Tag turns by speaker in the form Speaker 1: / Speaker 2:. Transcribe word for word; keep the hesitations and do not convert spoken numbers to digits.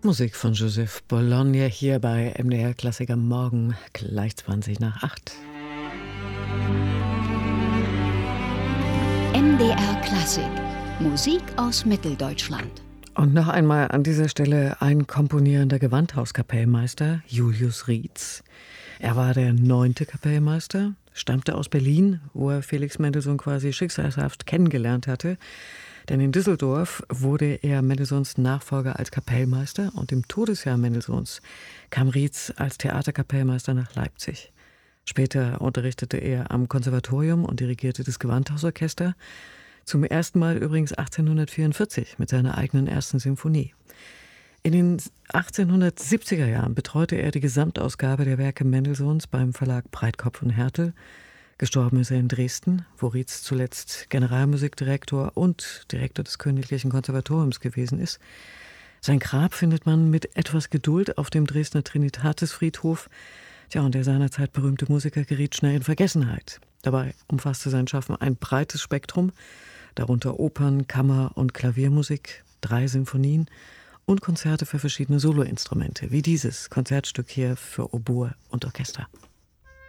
Speaker 1: Musik von Joseph Bologna hier bei M D R Klassik am Morgen, gleich zwanzig nach acht.
Speaker 2: M D R Klassik, Musik aus Mitteldeutschland.
Speaker 1: Und noch einmal an dieser Stelle ein komponierender Gewandhauskapellmeister, Julius Rietz. Er war der neunte Kapellmeister, stammte aus Berlin, wo er Felix Mendelssohn quasi schicksalshaft kennengelernt hatte. Denn in Düsseldorf wurde er Mendelssohns Nachfolger als Kapellmeister und im Todesjahr Mendelssohns kam Rietz als Theaterkapellmeister nach Leipzig. Später unterrichtete er am Konservatorium und dirigierte das Gewandhausorchester. Zum ersten Mal übrigens achtzehnhundertvierundvierzig mit seiner eigenen ersten Symphonie. In den achtzehnhundertsiebziger Jahren betreute er die Gesamtausgabe der Werke Mendelssohns beim Verlag Breitkopf und Härtel. Gestorben ist er in Dresden, wo Rietz zuletzt Generalmusikdirektor und Direktor des Königlichen Konservatoriums gewesen ist. Sein Grab findet man mit etwas Geduld auf dem Dresdner Trinitatisfriedhof. Tja, und der seinerzeit berühmte Musiker geriet schnell in Vergessenheit. Dabei umfasste sein Schaffen ein breites Spektrum, darunter Opern, Kammer- und Klaviermusik, drei Sinfonien und Konzerte für verschiedene Soloinstrumente, wie dieses Konzertstück hier für Oboe und Orchester.